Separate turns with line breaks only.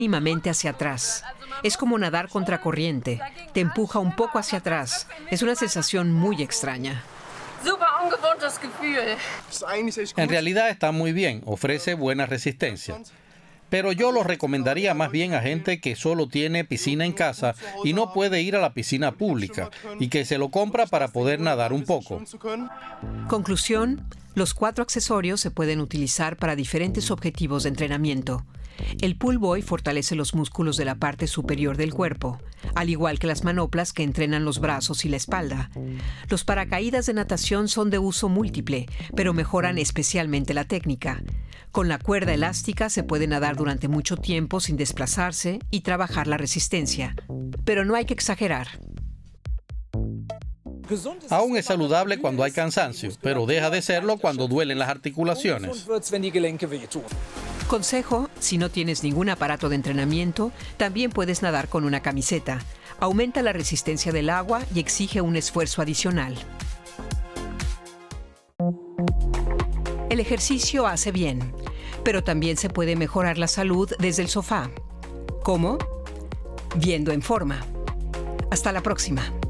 mínimamente hacia atrás. Es como nadar contracorriente. Te empuja un poco hacia atrás. Es una sensación muy extraña.
En realidad está muy bien, ofrece buena resistencia. Pero yo lo recomendaría más bien a gente que solo tiene piscina en casa y no puede ir a la piscina pública y que se lo compra para poder nadar un poco.
Conclusión, los 4 accesorios se pueden utilizar para diferentes objetivos de entrenamiento. El Pool Boy fortalece los músculos de la parte superior del cuerpo, al igual que las manoplas que entrenan los brazos y la espalda. Los paracaídas de natación son de uso múltiple, pero mejoran especialmente la técnica. Con la cuerda elástica se puede nadar durante mucho tiempo sin desplazarse y trabajar la resistencia. Pero no hay que exagerar.
Aún es saludable cuando hay cansancio, pero deja de serlo cuando duelen las articulaciones.
Consejo, si no tienes ningún aparato de entrenamiento, también puedes nadar con una camiseta. Aumenta la resistencia del agua y exige un esfuerzo adicional. El ejercicio hace bien, pero también se puede mejorar la salud desde el sofá. ¿Cómo? Viendo En Forma. Hasta la próxima.